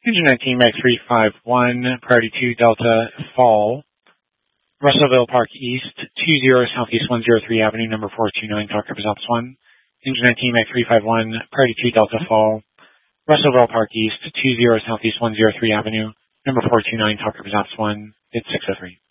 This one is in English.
Engine 19 Mac 351, priority 2 Delta Fall, Russellville Park East, 20 Southeast 103 Avenue, number 429, Talk Represents 1. Engine 19 Mac 351, priority 2 Delta Fall, Russellville Park East, 20 Southeast 103 Avenue, number 429, Talk Represents 1. It's 603.